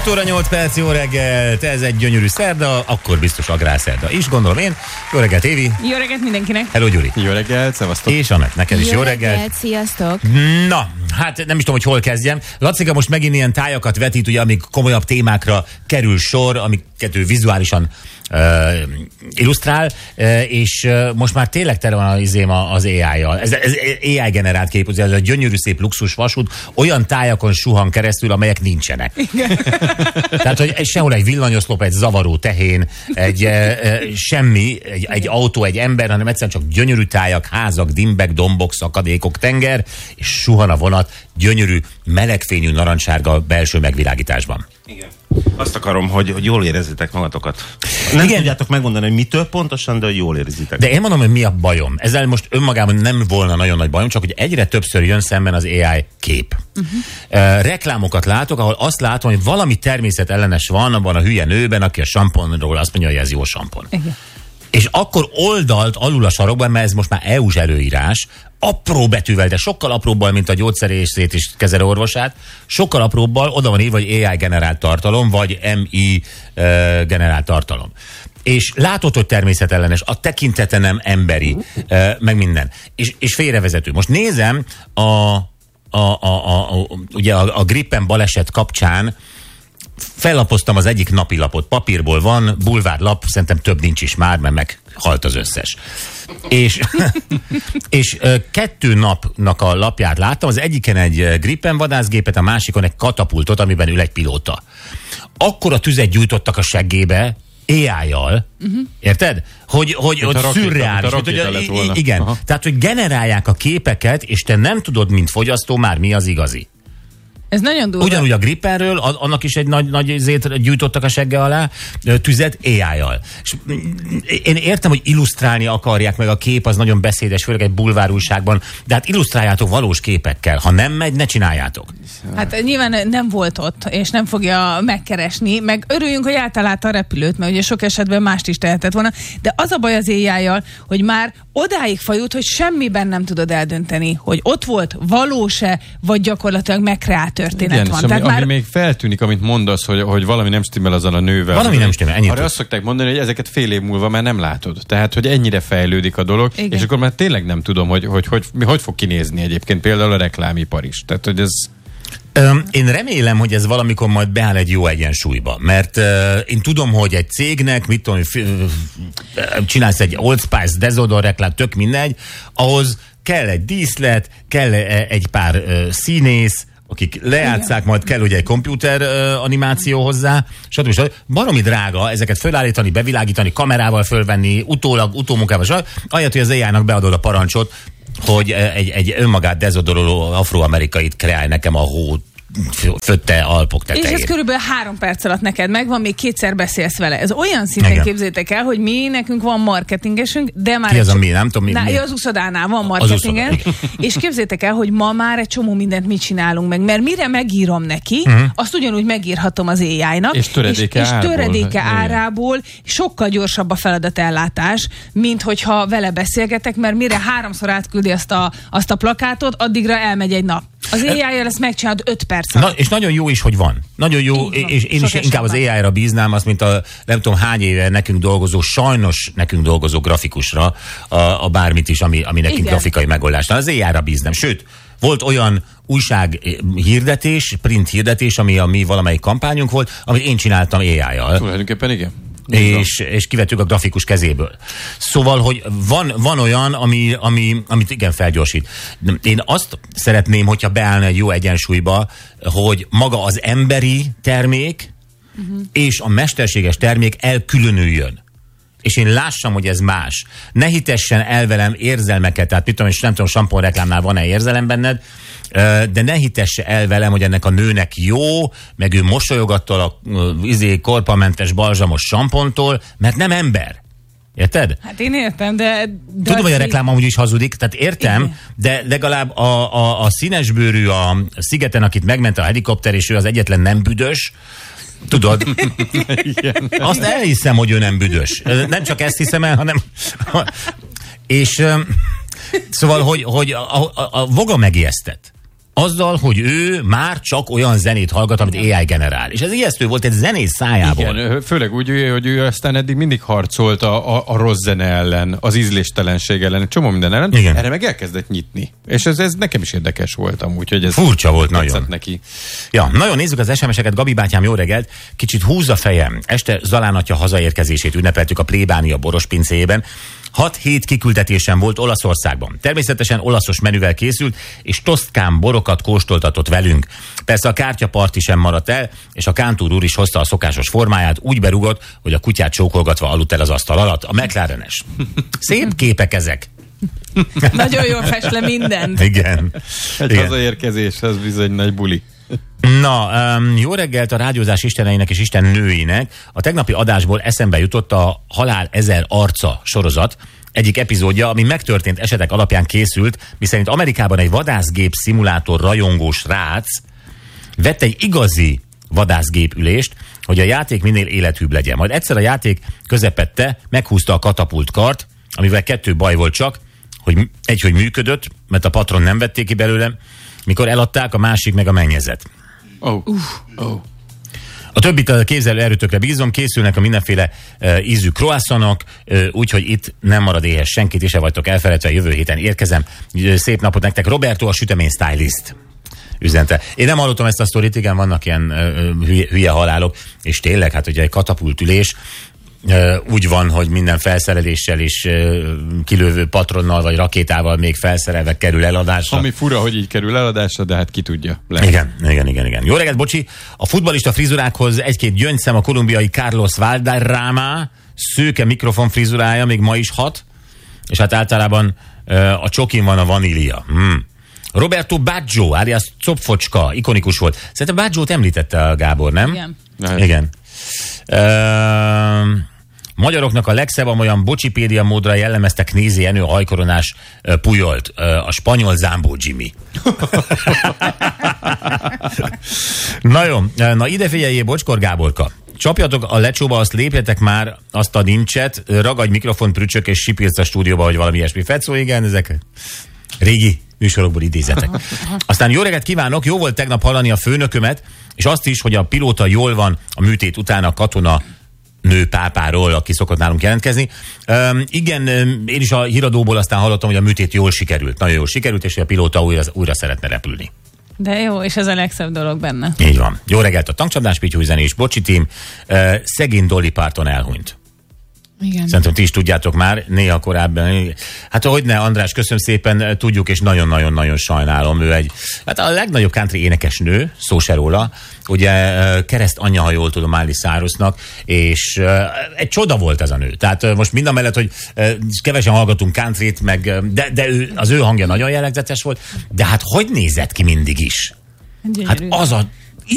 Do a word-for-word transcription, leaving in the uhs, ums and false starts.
hét óra nyolc perc, jó reggelt, ez egy gyönyörű szerda, akkor biztos agrárszerda is, gondolom én. Jó reggelt, Évi. Jó reggelt mindenkinek. Hello, Gyuri. Jó reggelt, szevasztok. És Anett, neked is jó, jó reggelt. reggelt. Sziasztok. Na, hát nem is tudom, hogy hol kezdjem. Lacika most megint ilyen tájakat vetít, ugye, amíg komolyabb témákra kerül sor, amiket ő vizuálisan Uh, illusztrál, uh, és uh, most már tényleg tele van az izém az á í-jal. Ez, ez á í generált kép, ez a gyönyörű szép luxus vasút olyan tájakon suhan keresztül, amelyek nincsenek. Tehát, hogy sehol egy villanyoszlop, egy zavaró tehén, egy uh, uh, semmi, egy, egy autó, egy ember, hanem egyszerűen csak gyönyörű tájak, házak, dimbek, dombok, szakadékok, tenger, és suhan a vonat gyönyörű, melegfényű, narancssárga belső megvilágításban. Igen. Azt akarom, hogy, hogy jól érezzétek magatokat. Nem Igen. tudjátok megmondani, hogy mitől pontosan, de hogy jól érzitek. De én mondom, hogy mi a bajom. Ezzel most önmagában nem volna nagyon nagy bajom, csak hogy egyre többször jön szemben az á í kép. Uh-huh. Uh, reklámokat látok, ahol azt látom, hogy valami természetellenes van abban a hülye nőben, aki a samponról azt mondja, hogy ez jó sampon. Igen. És akkor oldalt alul a sarokban, mert ez most már é u-s előírás, apró betűvel, de sokkal apróbbal, mint a gyógyszerészét és kezelőorvosát, sokkal apróbbal oda van írva, hogy á í generált tartalom, vagy em i uh, generált tartalom. És látod, hogy természetellenes, a tekintete nem emberi, uh, meg minden. És, és félrevezető. Most nézem a, a, a, a, a, ugye a, a Gripen baleset kapcsán, fellapoztam az egyik napilapot, papírból van, bulvárlap, szerintem több nincs is már, mert meghalt az összes. És, és kettő napnak a lapját láttam, az egyiken egy Gripen vadászgépet, a másikon egy katapultot, amiben ül egy pilóta. Akkora tüzet gyújtottak a seggébe, á í-jal, uh-huh. érted? Hogy, hogy ott szürreális. Igen, aha. Tehát, hogy generálják a képeket, és te nem tudod, mint fogyasztó már mi az igazi. Ez nagyon durva. Ugyanúgy a Gripenről, annak is egy nagy, nagy zét gyújtottak a segge alá, tüzet á í-jal. És én értem, hogy illusztrálni akarják, meg a kép az nagyon beszédes, főleg egy bulvárújságban, de hát illusztráljátok valós képekkel. Ha nem megy, ne csináljátok. Hát nyilván nem volt ott, és nem fogja megkeresni, meg örüljünk, hogy áttalálta a repülőt, mert ugye sok esetben mást is tehetett volna, de az a baj az á í-jal, hogy már odáig fajult, hogy semmiben nem tudod eldönteni, hogy ott volt valós-e, vagy gyakorlatilag megkreált történet igen, van. Szóval Tehát ami már... még feltűnik, amit mondasz, hogy, hogy valami nem stimmel azzal a nővel. Valami nem stimmel, ennyit. Arra azt szokták mondani, hogy ezeket fél év múlva már nem látod. Tehát, hogy ennyire fejlődik a dolog, igen. És akkor már tényleg nem tudom, hogy hogy, hogy, hogy hogy fog kinézni egyébként például a reklámipar is. Tehát, hogy ez... Um, én remélem, hogy ez valamikor majd beáll egy jó egyensúlyba, mert uh, én tudom, hogy egy cégnek, mit tudom, f- f- csinálsz egy Old Spice dezodor reklám, tök mindegy, ahhoz kell egy díszlet, kell egy pár uh, színész, akik lejátszák, majd kell ugye egy komputer uh, animáció hozzá, stb. stb. Baromi drága ezeket fölállítani, bevilágítani, kamerával fölvenni, utólag, utómunkával, stb. Ahelyett, hogy az á í-nak beadod a parancsot, hogy egy, egy önmagát dezodoroló afroamerikait kreálj nekem a hó fötte Alpok tetején. És ez körülbelül három perc alatt neked megvan, még kétszer beszélsz vele. Ez olyan szinten igen. Képzétek el, hogy mi, nekünk van marketingesünk, de már... Ki az a mi? Nem tudom, mi, na, mi? Az uszodánál van marketingen, és képzétek el, hogy ma már egy csomó mindent mit csinálunk meg, mert mire megírom neki, uh-huh. azt ugyanúgy megírhatom az á í-nak, és töredéke, és, és árából, töredéke árából sokkal gyorsabb a feladatellátás, mint hogyha vele beszélgetek, mert mire háromszor átküldi azt a, azt a plakátot, addigra elmegy egy nap. Az á í-jel ezt megcsinálod öt perc. Na, és nagyon jó is, hogy van. Nagyon jó, van. És én Sok is inkább az á í-ra bíznám, azt, mint a nem tudom hány éve nekünk dolgozó, sajnos nekünk dolgozó grafikusra, a, a bármit is, ami, ami nekünk igen. grafikai megoldás. Na, az á í-ra bíznám. Sőt, volt olyan újság hirdetés, print hirdetés, ami a mi valamelyik kampányunk volt, amit én csináltam á í-jal. Tulajdonképpen igen. És, és kivettük a grafikus kezéből. Szóval, hogy van, van olyan, ami, ami, amit igen felgyorsít. Én azt szeretném, hogyha beállna egy jó egyensúlyba, hogy maga az emberi termék uh-huh. és a mesterséges termék elkülönüljön. És én lássam, hogy ez más. Ne hitessen el velem érzelmeket, tehát mit tudom, és nem tudom, sampon reklámnál van-e érzelem benned, de ne hitesse el velem, hogy ennek a nőnek jó, meg ő mosolyogattól a izé, korpamentes balzsamos sampontól, mert nem ember. Érted? Hát én értem, de... de tudom, hogy a reklám amúgy is hazudik, tehát értem, igen. De legalább a, a, a színesbőrű a szigeten, akit megment a helikopter, és ő az egyetlen nem büdös, tudod? Azt elhiszem, hogy ő nem büdös. Nem csak ezt hiszem el, hanem... És szóval, hogy, hogy a, a, a voga megijesztett. azzal, hogy ő már csak olyan zenét hallgat, amit á i generál. És ez ijesztő volt egy zenész szájából. Igen, főleg úgy, hogy ő aztán eddig mindig harcolt a, a, a rossz zene ellen, az ízléstelenség ellen, egy csomó minden ellen. Igen. Erre meg elkezdett nyitni. És ez, ez nekem is érdekes volt amúgy, hogy ez furcsa volt nagyon. Neki. Ja, nagyon nézzük az es em es-eket. Gabi bátyám, jó reggelt. Kicsit húzza fejem. Este Zalán atya hazaérkezését ünnepeltük a plébánia boros pincéjében. hat hét kiküldetésen volt Olaszországban. Természetesen olaszos menüvel készült, és tosztkán borokat kóstoltatott velünk. Persze a kártyaparti sem maradt el, és a kántúr úr is hozta a szokásos formáját, úgy berugott, hogy a kutyát csókolgatva aludt el az asztal alatt. A McLarenes. Szép képek ezek. Nagyon jól fest le mindent. Igen. Egy Igen. hazaérkezés, az bizony nagy buli. Na, um, jó reggelt a rádiózás isteneinek és isten nőinek. A tegnapi adásból eszembe jutott a Halál ezer arca sorozat egyik epizódja, ami megtörtént esetek alapján készült, miszerint Amerikában egy vadászgép szimulátor rajongós srác vett egy igazi vadászgépülést, hogy a játék minél élethűbb legyen. Majd egyszer a játék közepette meghúzta a katapultkart, amivel kettő baj volt csak, hogy egy, hogy működött, mert a patron nem vették ki belőle, mikor eladták, a másik meg a mennyezet. Oh. Oh. A többit a képzelő erőtökre bízom, készülnek a mindenféle uh, ízű croissantok, uh, úgyhogy itt nem marad éhes senkit, és se vagytok elfeledve, jövő héten érkezem. Szép napot nektek, Roberto, a sütemény stylist üzente. Én nem hallottam ezt a sztorit, igen, vannak ilyen uh, hülye, hülye halálok, és tényleg, hát ugye egy katapultülés, Uh, úgy van, hogy minden felszereléssel és uh, kilövő patronnal vagy rakétával még felszerelve kerül eladásra. Ami fura, hogy így kerül eladásra, de hát ki tudja. Lehet. Igen, igen, igen, igen. Jó reggelt, bocsi! A futballista frizurákhoz egy-két gyöngyszem, a kolumbiai Carlos Valderrama szőke mikrofon frizurája még ma is hat, és hát általában uh, a csokin van a vanília. Hmm. Roberto Baggio, alias Copfocska, ikonikus volt. Szerintem Baggiót említette a Gábor, nem? Igen. Hát. Igen. Uh, magyaroknak a legszebb, amolyan bocsipédia módra jellemezte Knézi Jenő a hajkoronás uh, Pujolt, uh, a spanyol Zámbó Jimmy. Na jó, na ide figyeljél, Bocskor Gáborka. Csapjatok a lecsóba, azt lépjetek már, azt a nincset, ragadj mikrofon, prücsök és sipírsz a stúdióba, vagy valami ilyesmi. Fecó, igen, ezek régi műsorokból idézetek. Aztán jó reggelt kívánok, jó volt tegnap hallani a főnökömet, és azt is, hogy a pilóta jól van a műtét után a katona nő pápáról, aki szokott nálunk jelentkezni. Um, igen, én is a híradóból aztán hallottam, hogy a műtét jól sikerült, nagyon jól sikerült, és hogy a pilóta újra, újra szeretne repülni. De jó, és ez a legszebb dolog benne. Így van. Jó reggelt a tankcsapdás, Pittyúj zenés, Bocsi tím, uh, szegény Dolly Parton elhunyt. Igen. Szerintem ti is tudjátok már, néha korábban. Hát hogyne, András, köszönöm szépen, tudjuk, és nagyon-nagyon-nagyon sajnálom. Ő egy, hát a legnagyobb country énekesnő, szó se róla, ugye kereszt anyja, ha jól tudom, Miley Cyrusnak, és egy csoda volt ez a nő. Tehát most mind a mellett, hogy kevesen hallgatunk countryt, meg, de, de ő, az ő hangja nagyon jellegzetes volt, de hát hogy nézett ki mindig is? Gyönyörű. Hát az a